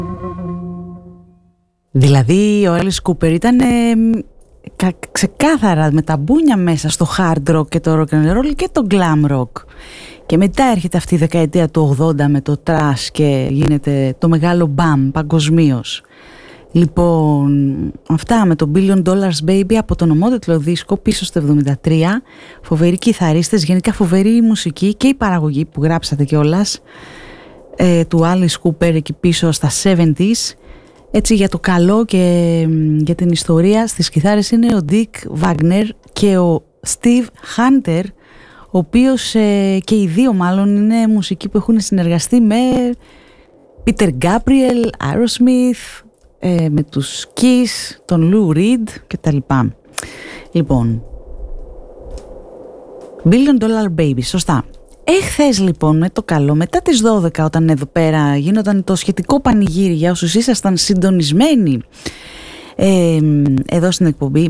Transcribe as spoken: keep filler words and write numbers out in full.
Δηλαδή ο Alice Cooper ήταν ε, κα, ξεκάθαρα με τα μπούνια μέσα στο hard rock και το rock and roll και το glam rock. Και μετά έρχεται αυτή η δεκαετία του ογδόντα με το trash και γίνεται το μεγάλο bam παγκοσμίως. Λοιπόν, αυτά με το Billion Dollars Baby από τον ομότιτλο δίσκο πίσω στο εβδομήντα τρία. Φοβεροί κιθαρίστες, γενικά φοβερή μουσική και η παραγωγή που γράψατε κιόλας ε, του Alice Cooper εκεί πίσω στα εβδομήντα. Έτσι για το καλό και για την ιστορία στις κιθάρες είναι ο Dick Wagner και ο Steve Hunter, ο οποίος ε, και οι δύο μάλλον είναι μουσικοί που έχουν συνεργαστεί με Peter Gabriel, Aerosmith, ε, με τους Kiss, τον Lou Reed και τα λοιπά. Λοιπόν, Billion Dollar Baby, σωστά. Εχθές λοιπόν με το καλό, μετά τις δώδεκα όταν εδώ πέρα γίνονταν το σχετικό πανηγύρι για όσους ήσασταν συντονισμένοι ε, εδώ στην εκπομπή,